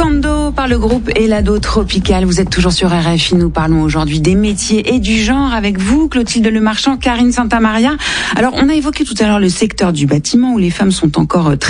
Tocando par le groupe Helado Tropical. Vous êtes toujours sur RFI. Nous parlons aujourd'hui des métiers et du genre avec vous, Clotilde Lemarchand, Karine Santamaria. Alors, on a évoqué tout à l'heure le secteur du bâtiment où les femmes sont encore très